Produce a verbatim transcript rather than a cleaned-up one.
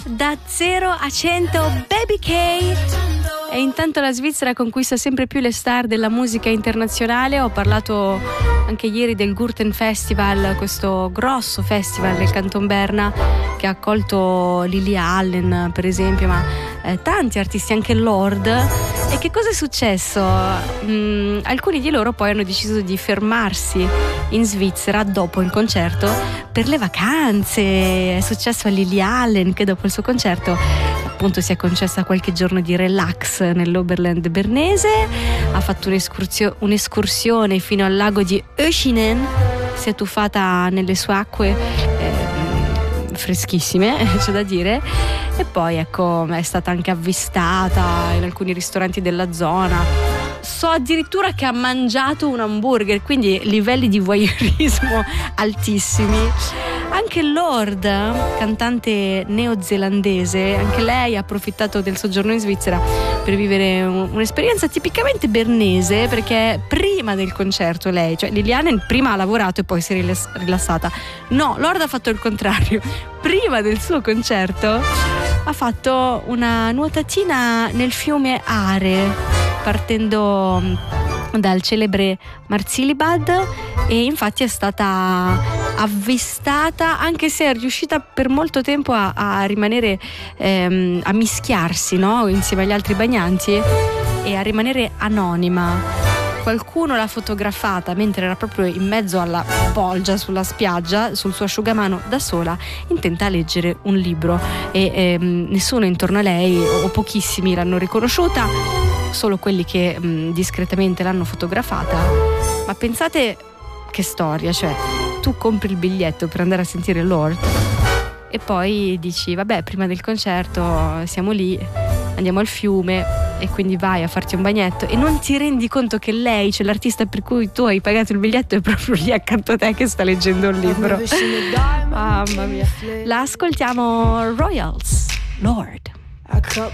Da zero a cento, Baby K. E intanto la Svizzera conquista sempre più le star della musica internazionale. Ho parlato anche ieri del Gurten Festival, questo grosso festival del Canton Berna che ha accolto Lily Allen per esempio, ma eh, tanti artisti, anche Lord. E che cosa è successo? Mm, alcuni di loro poi hanno deciso di fermarsi in Svizzera dopo il concerto per le vacanze. È successo a Lily Allen che dopo il suo concerto appunto si è concessa qualche giorno di relax nell'Oberland bernese, ha fatto un'escursio- un'escursione fino al lago di Oeschinen, si è tuffata nelle sue acque eh, freschissime, c'è da dire, e poi ecco è stata anche avvistata in alcuni ristoranti della zona. So addirittura che ha mangiato un hamburger, quindi livelli di voyeurismo altissimi. Anche Lord, cantante neozelandese, anche lei ha approfittato del soggiorno in Svizzera per vivere un'esperienza tipicamente bernese, perché prima del concerto lei, cioè Liliane prima ha lavorato e poi si è rilassata. No, Lord ha fatto il contrario. Prima del suo concerto ha fatto una nuotatina nel fiume Are, partendo dal celebre Marzilibad, e infatti è stata avvistata, anche se è riuscita per molto tempo a, a rimanere ehm, a mischiarsi, no? Insieme agli altri bagnanti e a rimanere anonima. Qualcuno l'ha fotografata mentre era proprio in mezzo alla bolgia sulla spiaggia, sul suo asciugamano da sola, intenta leggere un libro, e ehm, nessuno intorno a lei, o pochissimi, l'hanno riconosciuta, solo quelli che mh, discretamente l'hanno fotografata. Ma pensate che storia, cioè tu compri il biglietto per andare a sentire Lord e poi dici vabbè, prima del concerto siamo lì, andiamo al fiume, e quindi vai a farti un bagnetto e non ti rendi conto che lei, cioè l'artista per cui tu hai pagato il biglietto, è proprio lì accanto a te che sta leggendo un libro. Mamma mia. La ascoltiamo, Royals, Lord.